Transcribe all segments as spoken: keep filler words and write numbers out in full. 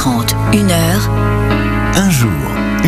trente, une heure. Un jour, une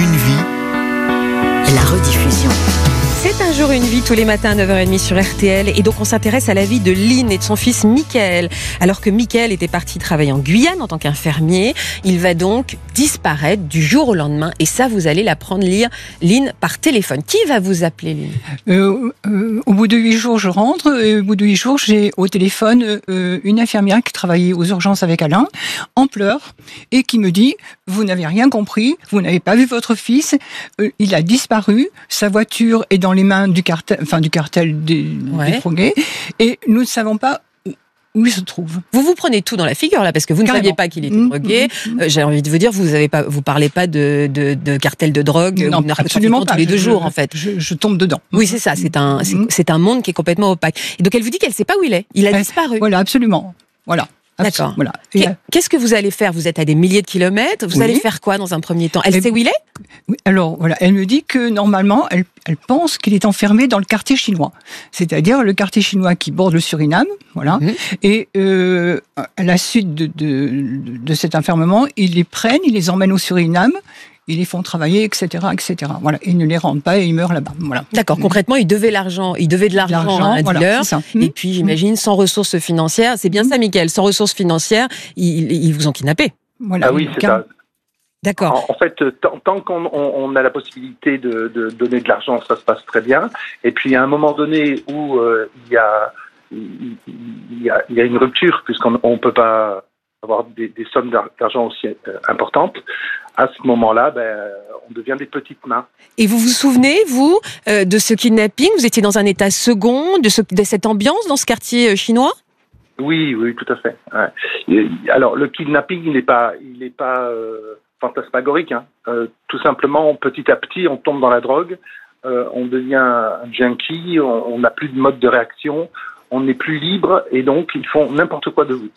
vie. La rediffusion. C'est un jour, une vie, tous les matins à neuf heures trente sur R T L. Et donc, on s'intéresse à la vie de Lynn et de son fils Mickaël. Alors que Mickaël était parti travailler en Guyane en tant qu'infirmier, il va donc disparaître du jour au lendemain. Et ça, vous allez l'apprendre lire, Lynn, par téléphone. Qui va vous appeler, Lynn ? euh, euh, Au bout de huit jours, je rentre. Et au bout de huit jours, j'ai au téléphone euh, une infirmière qui travaillait aux urgences avec Alain, en pleurs, et qui me dit « Vous n'avez rien compris, vous n'avez pas vu votre fils, euh, il a disparu, sa voiture est dans les mains du cartel, enfin du cartel des, ouais. des drogués, et nous ne savons pas où, où il se trouve. » Vous vous prenez tout dans la figure là, parce que vous ne Carrément. saviez pas qu'il était Mmh, drogué. mmh, mmh. Euh, j'ai envie de vous dire, vous avez pas, vous parlez pas de, de, de cartel de drogue Non, ou de absolument narcotrafiquants pas. tous les deux je, jours en fait. Je, je tombe dedans. Oui, c'est ça. C'est un, c'est, Mmh. c'est un monde qui est complètement opaque. Et donc elle vous dit qu'elle ne sait pas où il est. Il a Ouais. disparu. Voilà, absolument. Voilà. D'accord. Voilà. Et, Qu'est- Qu'est-ce que vous allez faire ? Vous êtes à des milliers de kilomètres. Vous Oui. allez faire quoi dans un premier temps ? Elle Et- sait où il est ? Oui, alors voilà, elle me dit que normalement, elle, elle pense qu'il est enfermé dans le quartier chinois, c'est-à-dire le quartier chinois qui borde le Suriname, voilà. Mmh. Et euh, à la suite de, de, de cet enfermement, ils les prennent, ils les emmènent au Suriname, ils les font travailler, et cetera, et cetera. Voilà, ils ne les rendent pas et ils meurent là-bas. Voilà. D'accord. Concrètement, il devait l'argent. Il devait de l'argent, L'argent, à un voilà, dealer. c'est ça. Et Mmh. puis, j'imagine, sans ressources financières. C'est bien ça, Mickaël. Sans ressources financières, ils, ils vous ont kidnappé. Voilà. Ah oui, c'est Car- ça. D'accord. En, en fait, tant, tant qu'on on, on a la possibilité de, de donner de l'argent, ça se passe très bien. Et puis, à un moment donné où euh, il y a, il, il y a, il y a une rupture, puisqu'on ne peut pas avoir des, des sommes d'ar- d'argent aussi euh, importantes, à ce moment-là, ben, on devient des petites mains. Et vous vous souvenez, vous, euh, de ce kidnapping ? Vous étiez dans un état second, de, ce, de cette ambiance dans ce quartier euh, chinois ? Oui, oui, tout à fait. Ouais. Et, alors, le kidnapping, il n'est pas, il n'est pas euh, fantasmagorique. Hein. Euh, tout simplement, petit à petit, on tombe dans la drogue, euh, on devient un junkie, on on n'a plus de mode de réaction, on n'est plus libre, et donc ils font n'importe quoi de vous.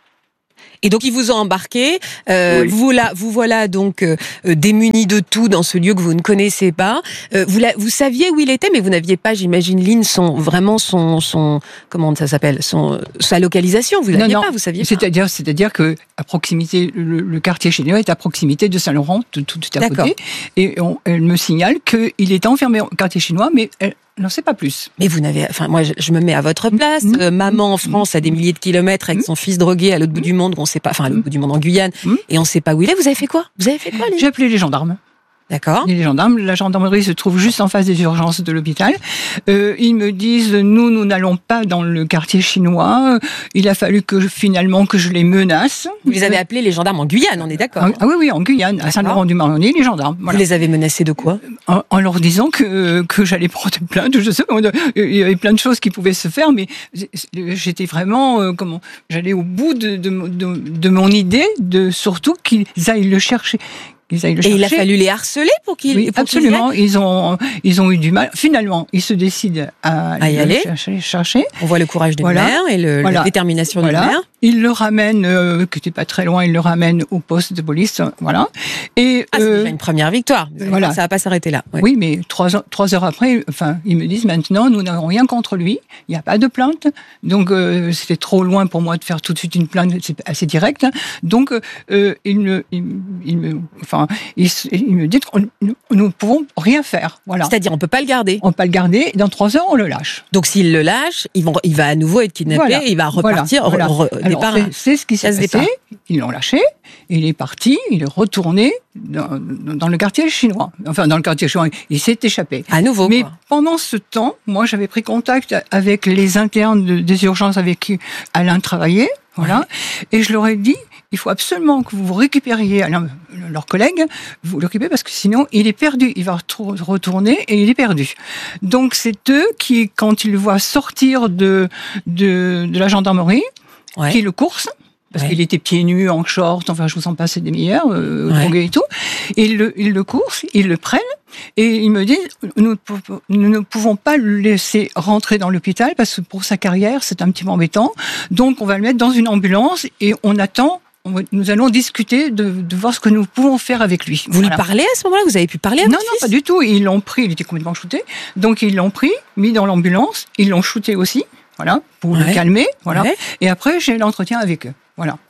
Et donc, ils vous ont embarqué. Euh, Oui. vous, là, vous voilà donc euh, euh, démunis de tout dans ce lieu que vous ne connaissez pas. Euh, vous, la, vous saviez où il était, mais vous n'aviez pas, j'imagine, Lynn, son, vraiment son, son, comment ça s'appelle, son, sa localisation. Vous Non, l'aviez non. pas, vous saviez pas. C'est-à-dire, c'est-à-dire que à proximité, le, le quartier chinois est à proximité de Saint-Laurent, tout, tout à D'accord. côté. Et on, elle me signale qu'il est enfermé au quartier chinois, mais elle n'en sait pas plus. Mais vous n'avez, enfin, moi, je, je me mets à votre place. Mmh. Euh, maman en France, à des milliers de kilomètres, avec Mmh. son fils drogué à l'autre bout du monde, on sait pas, enfin, à l'autre bout du monde en Guyane, Mmh. et on sait pas où il est. Vous avez fait quoi Vous avez fait quoi, Lynn ? J'ai appelé les gendarmes. D'accord. Les gendarmes, la gendarmerie se trouve juste en face des urgences de l'hôpital. Euh, ils me disent, nous, nous n'allons pas dans le quartier chinois. Il a fallu que finalement que je les menace. Vous les avez appelés les gendarmes en Guyane, on est d'accord. Ah, ah oui, oui, en Guyane, à Saint-Laurent-du-Maroni, les gendarmes. Voilà. Vous les avez menacés de quoi ? En, en leur disant que, que j'allais prendre plainte, je sais pas, il y avait plein de choses qui pouvaient se faire, mais j'étais vraiment, euh, comment, j'allais au bout de, de, de, de mon idée, de surtout qu'ils aillent le chercher. Qu'ils aillent le Et chercher. il a fallu les harceler pour qu'ils. Oui, pour qu'ils y absolument. aillent. Ils ont, ils ont eu du mal. Finalement, ils se décident à, À y le aller. chercher. chercher. On voit le courage d'une Voilà. mère et le, Voilà. la détermination Voilà. d'une mère. Ils le ramènent, euh, qui n'était pas très loin, ils le ramènent au poste de police. Voilà. Et, Ah, c'est euh, déjà une première victoire. Vous allez voilà. voir, ça va pas s'arrêter là. Ouais. oui, mais trois, heures- trois heures après, enfin, ils me disent maintenant, nous n'avons rien contre lui, il n'y a pas de plainte. Donc, euh, c'était trop loin pour moi de faire tout de suite une plainte, c'est assez direct. Donc, euh, ils me, ils, ils me, enfin, ils, ils me disent que nous ne pouvons rien faire. Voilà. C'est-à-dire, on peut pas le garder. On ne peut pas le garder, et dans trois heures, on le lâche. Donc, s'il le lâche, ils vont, il va à nouveau être kidnappé, Voilà. et il va repartir. Voilà, re- voilà. re- Alors, départ. c'est, c'est ce qui s'est case passé. départ. Ils l'ont lâché. Il est parti. Il est retourné dans, dans le quartier chinois. Enfin, dans le quartier chinois. Il s'est échappé. À nouveau. Mais quoi. pendant ce temps, moi, j'avais pris contact avec les internes de- des urgences avec qui Alain travaillait. Voilà. Et je leur ai dit, il faut absolument que vous récupériez Alain, leur collègue, vous le récupérez parce que sinon, il est perdu. Il va retou- retourner et il est perdu. Donc, c'est eux qui, quand ils le voient sortir de, de, de la gendarmerie, Ouais. qui le coursent, parce Ouais. qu'il était pieds nus, en short, enfin, je vous en passe des meilleurs, euh, Ouais. drogué et tout. Et ils le, ils le coursent, ils le prennent, et ils me disent, nous, ne pou- nous ne pouvons pas le laisser rentrer dans l'hôpital, parce que pour sa carrière, c'est un petit peu embêtant. Donc, on va le mettre dans une ambulance, et on attend, on va- nous allons discuter de, de voir ce que nous pouvons faire avec lui. Vous Voilà. lui parlez à ce moment-là ? Vous avez pu parler à Non, votre non, fils pas du tout. Ils l'ont pris, il était complètement shooté. Donc, ils l'ont pris, mis dans l'ambulance, ils l'ont shooté aussi, voilà, pour Ouais. le calmer, voilà. Ouais. Et après, j'ai l'entretien avec eux, voilà.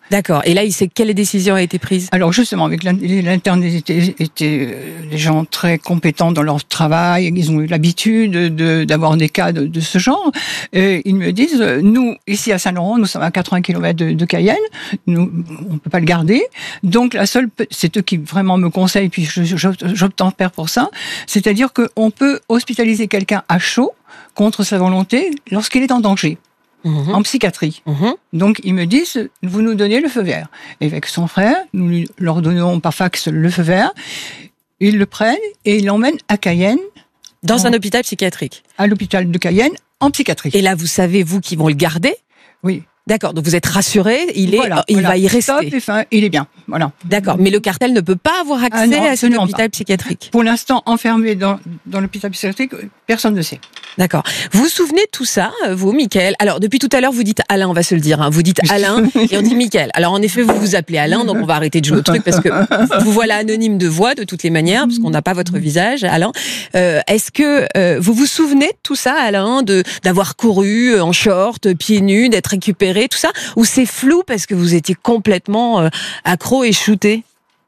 D'accord. Et là, il sait quelle décision a été prise? Alors justement, avec l'interne, ils étaient, étaient des gens très compétents dans leur travail, ils ont eu l'habitude de, d'avoir des cas de, de ce genre. Et ils me disent, nous, ici à Saint-Laurent, nous sommes à quatre-vingts kilomètres de, de Cayenne, nous, on peut pas le garder. Donc la seule, c'est eux qui vraiment me conseillent, puis je, je, j'obtempère pour ça, c'est-à-dire qu'on peut hospitaliser quelqu'un à chaud, contre sa volonté, lorsqu'il est en danger. Mmh. En psychiatrie. Mmh. Donc, ils me disent, vous nous donnez le feu vert. Et avec son frère, nous lui, leur donnons par fax le feu vert. Ils le prennent et ils l'emmènent à Cayenne. Dans en, un hôpital psychiatrique. À l'hôpital de Cayenne, en psychiatrie. Et là, vous savez, vous, qui vont le garder? Oui. D'accord, donc vous êtes rassuré, il, est, voilà, il voilà. va y rester. Stop et fin, il est bien. Voilà. D'accord, mais le cartel ne peut pas avoir accès ah non, à cet hôpital pas. psychiatrique. Pour l'instant, enfermé dans, dans l'hôpital psychiatrique, personne ne sait. D'accord. Vous vous souvenez de tout ça, vous, Mickaël? Alors, depuis tout à l'heure, vous dites Alain, on va se le dire. Hein. Vous dites Alain et on dit Mickaël. Alors, en effet, vous vous appelez Alain, donc on va arrêter de jouer au truc parce que vous voilà anonyme de voix de toutes les manières, parce qu'on n'a pas votre visage, Alain. Euh, est-ce que euh, vous vous souvenez de tout ça, Alain, de d'avoir couru en short, pieds nus, d'être récupéré, tout ça, ou c'est flou parce que vous étiez complètement euh, accro et shooté?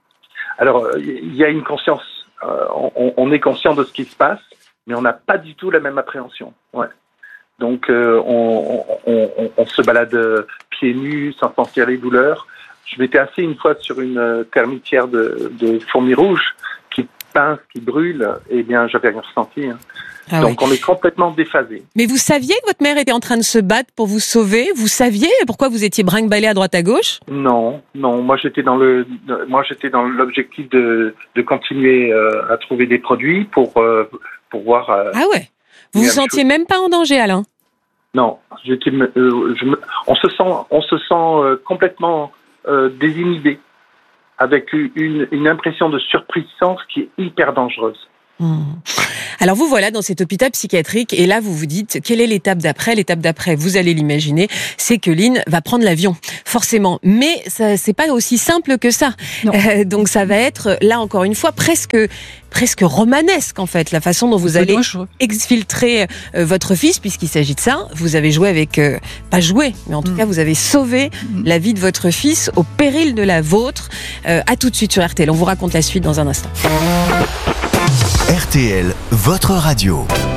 Alors, il y a une conscience. Euh, on, on est conscient de ce qui se passe, mais on n'a pas du tout la même appréhension. Ouais. Donc, euh, on, on, on, on se balade euh, pieds nus, sans sentir les douleurs. Je m'étais assis une fois sur une euh, termitière de, de fourmis rouges qui pince, qui brûle, et bien, j'avais rien ressenti. Hein. Ah Donc, oui. On est complètement déphasé. Mais vous saviez que votre mère était en train de se battre pour vous sauver? Vous saviez pourquoi vous étiez brinque-ballé à droite à gauche? Non, non. Moi, j'étais dans le, moi, j'étais dans l'objectif de, de continuer euh, à trouver des produits pour, euh, pour voir. Euh, ah ouais. Vous vous sentiez chose. Même pas en danger, Alain? Non, j'étais, euh, je me, on se sent, on se sent euh, complètement euh, désinhibé, avec une, une impression de surpuissance qui est hyper dangereuse. Mmh. Alors vous voilà dans cet hôpital psychiatrique et là vous vous dites quelle est l'étape d'après? L'étape d'après, vous allez l'imaginer, c'est que Lynn va prendre l'avion, forcément. Mais ça, c'est pas aussi simple que ça. Euh, donc ça va être là encore une fois presque presque romanesque en fait, la façon dont vous c'est allez exfiltrer euh, votre fils, puisqu'il s'agit de ça. Vous avez joué avec, euh, pas joué, mais en tout mmh. cas vous avez sauvé mmh. la vie de votre fils au péril de la vôtre. Euh, à tout de suite sur R T L. On vous raconte la suite dans un instant. R T L, votre radio.